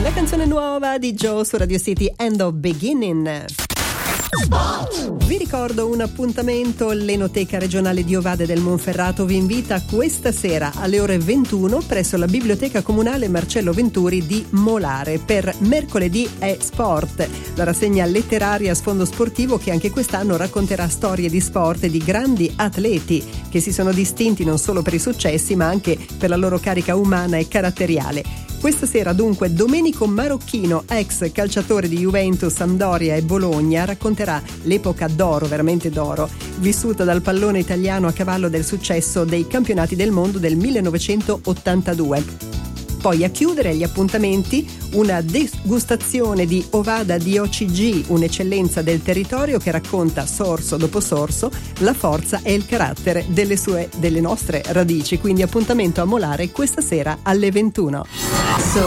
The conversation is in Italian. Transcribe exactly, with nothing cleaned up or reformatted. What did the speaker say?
La canzone nuova di Joe su Radio City, End of Beginning. Vi ricordo un appuntamento. L'Enoteca regionale di Ovade del Monferrato vi invita questa sera alle ore ventuno presso la Biblioteca Comunale Marcello Venturi di Molare per Mercoledì è Sport, la rassegna letteraria a sfondo sportivo che anche quest'anno racconterà storie di sport e di grandi atleti che si sono distinti non solo per i successi ma anche per la loro carica umana e caratteriale. Questa sera dunque Domenico Marocchino, ex calciatore di Juventus, Sampdoria e Bologna, racconterà l'epoca d'oro, veramente d'oro, vissuta dal pallone italiano a cavallo del successo dei campionati del mondo del millenovecentottantadue. Poi a chiudere gli appuntamenti una degustazione di Ovada D O C G, un'eccellenza del territorio che racconta sorso dopo sorso la forza e il carattere delle sue, delle nostre radici. Quindi appuntamento a Molare questa sera alle ventuno.